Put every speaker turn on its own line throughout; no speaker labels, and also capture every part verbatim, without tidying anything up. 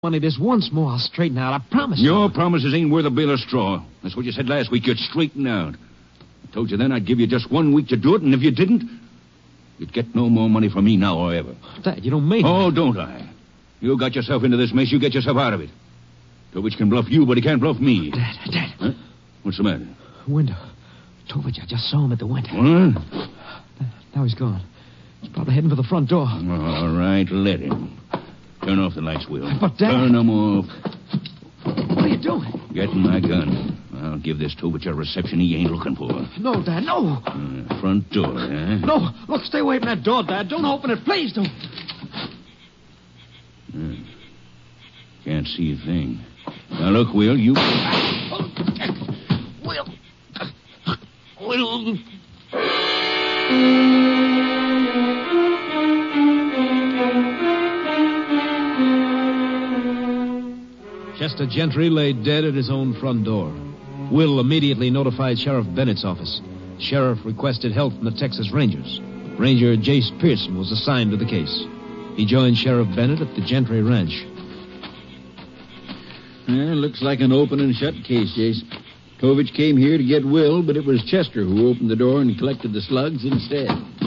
money this once more, I'll straighten out. I promise you.
Your promises ain't worth a bale of straw. That's what you said last week. You'd straighten out. I told you then I'd give you just one week to do it, and if you didn't, you'd get no more money from me now or ever.
Dad, you don't mean
Oh,
it.
don't I? You got yourself into this mess. You get yourself out of it. Tovich can bluff you, but he can't bluff me.
Dad, Dad.
Huh? What's the matter?
Window. Tovich, I just saw him at the window.
What?
Now he's gone. He's probably heading for the front door.
All right, let him. Turn off the lights, Will.
But, Dad...
Turn them off.
What are you doing?
Getting my gun. I'll give this Tovich a reception he ain't looking for.
No, Dad, no.
Uh, front door, huh?
No, look, stay away from that door, Dad. Don't open it. Please don't.
Uh, can't see a thing. Now, look, Will, you...
Will. Will. Chester Gentry lay dead at his own front door. Will immediately notified Sheriff Bennett's office. Sheriff requested help from the Texas Rangers. Ranger Jace Pearson was assigned to the case. He joined Sheriff Bennett at the Gentry Ranch.
Yeah, looks like an open and shut case, Jace. Tovich came here to get Will, but it was Chester who opened the door and collected the slugs instead.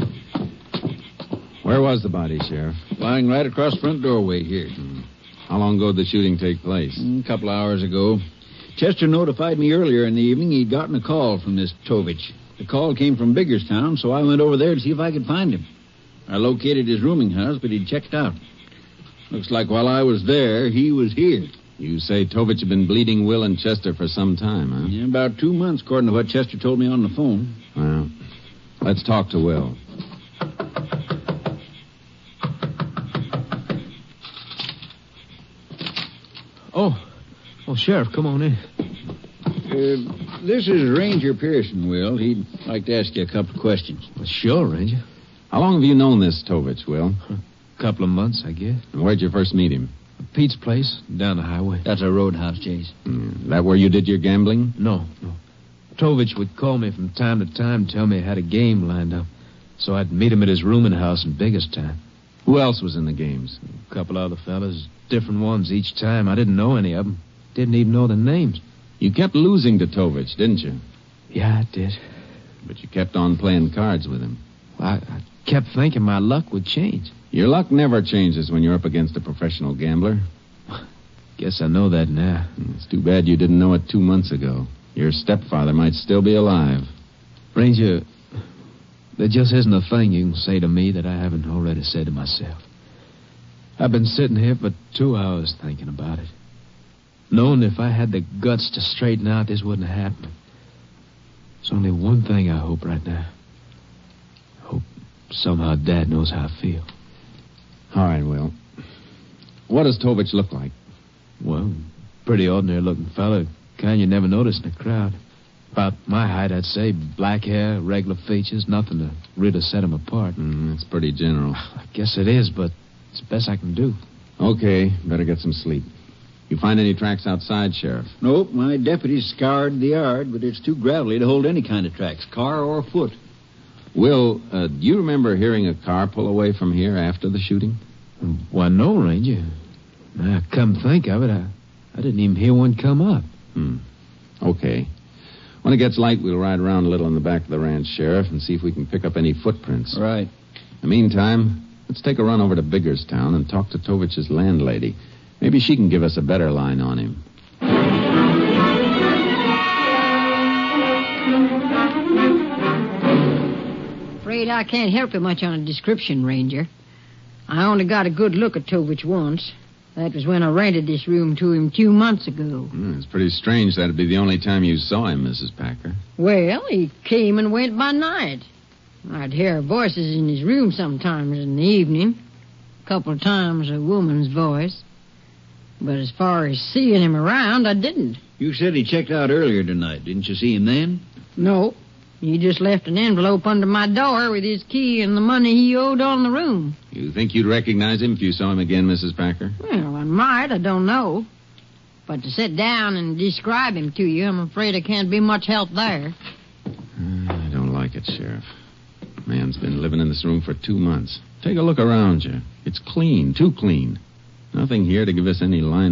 Where was the body, Sheriff?
Lying right across the front doorway here.
Hmm. How long ago did the shooting take place?
A couple of hours ago. Chester notified me earlier in the evening he'd gotten a call from this Tovich. The call came from Biggerstown, so I went over there to see if I could find him. I located his rooming house, but he'd checked out. Looks like while I was there, he was here.
You say Tovich had been bleeding Will and Chester for some time, huh?
Yeah, about two months, according to what Chester told me on the phone.
Well, let's talk to Will.
Oh. Oh, Sheriff, come on in.
Uh, this is Ranger Pearson, Will. He'd like to ask you a couple of questions.
Well, sure, Ranger.
How long have you known this Tovich, Will?
A couple of months, I guess.
And where'd you first meet him?
Pete's place, down the highway.
That's a roadhouse, Jace.
Mm, that where you did your gambling?
No, no. Tovich would call me from time to time and tell me he had a game lined up. So I'd meet him at his rooming house in Biggerstown.
Who else was in the games?
A couple other fellas, different ones each time. I didn't know any of them. Didn't even know their names.
You kept losing to Tovich, didn't you?
Yeah, I did.
But you kept on playing cards with him.
I, I kept thinking my luck would change.
Your luck never changes when you're up against a professional gambler.
Guess I know that now.
It's too bad you didn't know it two months ago. Your stepfather might still be alive.
Ranger, there just isn't a thing you can say to me that I haven't already said to myself. I've been sitting here for two hours thinking about it. Knowing if I had the guts to straighten out, this wouldn't have happened. There's only one thing I hope right now. I hope somehow Dad knows how I feel.
All right, Will. What does Tovich look like?
Well, pretty ordinary-looking fella. Kind you never notice in a crowd. About my height, I'd say. Black hair, regular features, nothing to really set him apart.
Mm, that's pretty general.
I guess it is, but it's the best I can do.
Okay, better get some sleep. You find any tracks outside, Sheriff?
Nope, my deputies scoured the yard, but it's too gravelly to hold any kind of tracks, car or foot.
Will, uh, do you remember hearing a car pull away from here after the shooting?
Why, no, Ranger. Now, come think of it, I, I didn't even hear one come up.
Hmm. Okay. When it gets light, we'll ride around a little in the back of the ranch, Sheriff, and see if we can pick up any footprints.
Right.
In the meantime, let's take a run over to Biggerstown and talk to Tovich's landlady. Maybe she can give us a better line on him.
Afraid I can't help you much on a description, Ranger. I only got a good look at Tovich once. That was when I rented this room to him two months ago.
Mm, it's pretty strange that'd be the only time you saw him, Missus Packer.
Well, he came and went by night. I'd hear voices in his room sometimes in the evening. A couple of times a woman's voice. But as far as seeing him around, I didn't.
You said he checked out earlier tonight. Didn't you see him then?
No. He just left an envelope under my door with his key and the money he owed on the room.
You think you'd recognize him if you saw him again, Missus Packer?
Well, I might. I don't know. But to sit down and describe him to you, I'm afraid I can't be much help there.
Uh, I don't like it, Sheriff. Man's been living in this room for two months. Take a look around you. It's clean, too clean. Nothing here to give us any line